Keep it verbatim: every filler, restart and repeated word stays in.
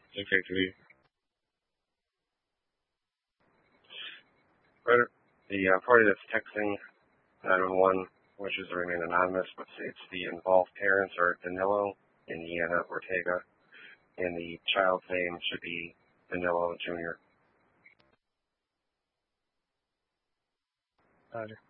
Okay, three. Right. The uh, party that's texting nine one one wishes to remain anonymous, but states the involved parents are Danilo and Deanna Ortega, and the child's name should be Danilo Junior Roger.